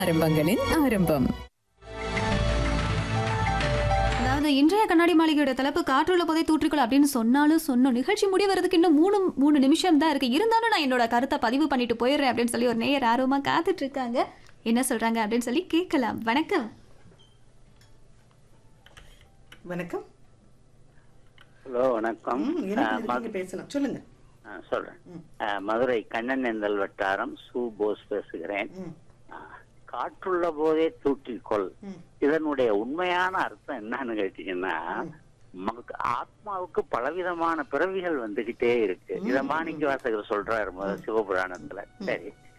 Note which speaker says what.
Speaker 1: ஆரம்பங்களின் ஆரம்பம்.
Speaker 2: அதாவது இன்றைய கண்ணாடி மாளிகையோட தலைப்பு காற்றுள்ள போதை தூற்றிக்கொள் அப்படின்னு சொன்னாலும் சொன்னோம். நிகழ்ச்சி முடிவறதுக்கு இன்னும் மூணு நிமிஷம் தான் இருக்கு. இருந்தாலும் நான் என்னோட கருத்தை பதிவு பண்ணிட்டு போயிடுறேன் அப்படின்னு சொல்லி ஒரு நேயர் ஆர்வமா காத்துட்டு இருக்காங்க. என்ன சொல்றாங்க அப்படின்னு சொல்லி கேட்கலாம். வணக்கம்.
Speaker 3: வணக்கம்.
Speaker 4: ஹலோ, வணக்கம்.
Speaker 3: பேசலாம், சொல்லுங்க.
Speaker 4: சொல்றேன். மதுரை கண்ணனேந்தல் வட்டாரம் சு போஸ் பேசுகிறேன். காற்றுள்ள போதே தூற்றிக்கொள், இதனுடைய உண்மையான அர்த்தம் என்னன்னு கேட்டீங்கன்னா, ஆத்மாவுக்கு பலவிதமான பிறவிகள் வந்துகிட்டே இருக்கு. இத மாணிக்க வாசகர் சொல்றாரு சிவபுராணத்துல. சரி,